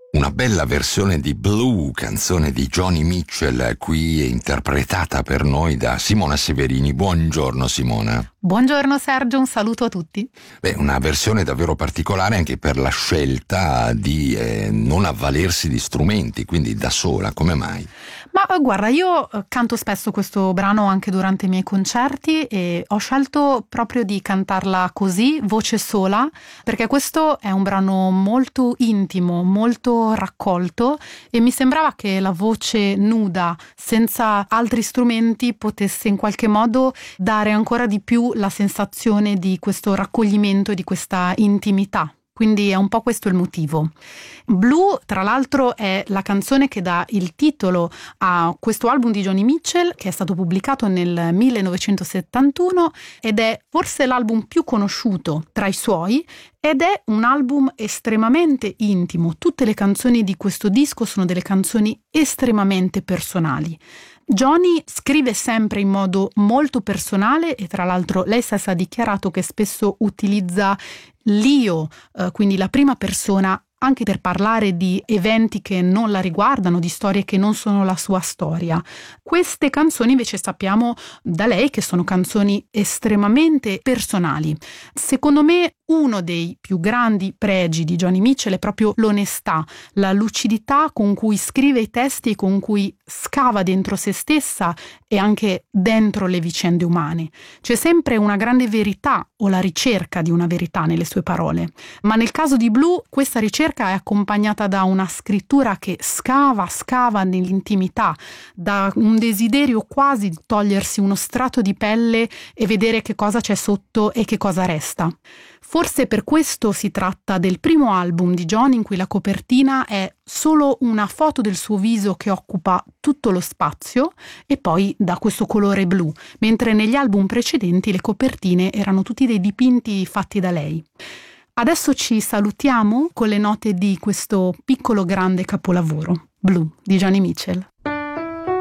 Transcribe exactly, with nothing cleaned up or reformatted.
Una bella versione di Blue, canzone di Joni Mitchell, qui interpretata per noi da Simona Severini. Buongiorno Simona. Buongiorno Sergio, un saluto a tutti. Beh, una versione davvero particolare anche per la scelta di eh, non avvalersi di strumenti, quindi da sola, come mai? Ma guarda, io canto spesso questo brano anche durante i miei concerti e ho scelto proprio di cantarla così, voce sola, perché questo è un brano molto intimo, molto raccolto e mi sembrava che la voce nuda, senza altri strumenti, potesse in qualche modo dare ancora di più la sensazione di questo raccoglimento e di questa intimità. Quindi è un po' questo il motivo. Blue, tra l'altro, è la canzone che dà il titolo a questo album di Joni Mitchell, che è stato pubblicato nel millenovecentosettantuno ed è forse l'album più conosciuto tra i suoi ed è un album estremamente intimo. Tutte le canzoni di questo disco sono delle canzoni estremamente personali. Joni scrive sempre in modo molto personale e tra l'altro lei stessa ha dichiarato che spesso utilizza l'io, eh, quindi la prima persona, anche per parlare di eventi che non la riguardano, di storie che non sono la sua storia. Queste canzoni invece sappiamo da lei che sono canzoni estremamente personali. Secondo me uno dei più grandi pregi di Joni Mitchell è proprio l'onestà, la lucidità con cui scrive i testi e con cui scava dentro se stessa e anche dentro le vicende umane. C'è sempre una grande verità o la ricerca di una verità nelle sue parole, ma nel caso di Blue questa ricerca è accompagnata da una scrittura che scava, scava nell'intimità, da un desiderio quasi di togliersi uno strato di pelle e vedere che cosa c'è sotto e che cosa resta. Forse per questo si tratta del primo album di Joni in cui la copertina è solo una foto del suo viso che occupa tutto lo spazio e poi da questo colore blu, mentre negli album precedenti le copertine erano tutti dei dipinti fatti da lei. Adesso ci salutiamo con le note di questo piccolo grande capolavoro, Blue, di Joni Mitchell.